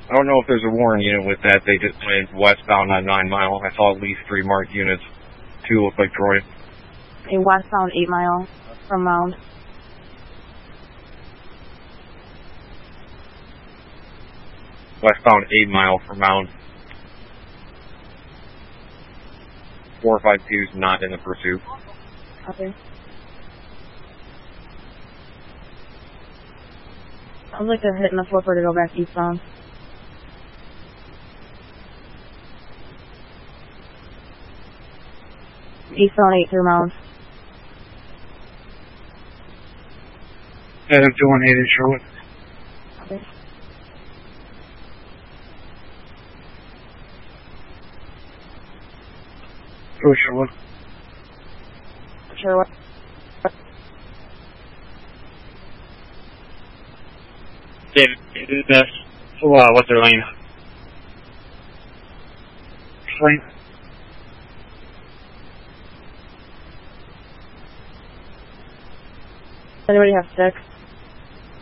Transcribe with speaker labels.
Speaker 1: I don't know if there's a Warren unit with that. They just went westbound on 9 Mile. I saw at least 3 marked units. 2 look like Troy.
Speaker 2: A westbound 8 Mile from Mound.
Speaker 1: Westbound 8 Mile from Mound. 452 is not in the pursuit.
Speaker 2: Okay. Sounds like they're hitting the flipper to go back eastbound. Eastbound 8 through Mound.
Speaker 3: Adam 218 in Sherwood.
Speaker 2: Okay.
Speaker 3: Go Sherwood.
Speaker 2: Sherwood.
Speaker 3: David, that's, what's their lane? Lane.
Speaker 2: Anybody have 6?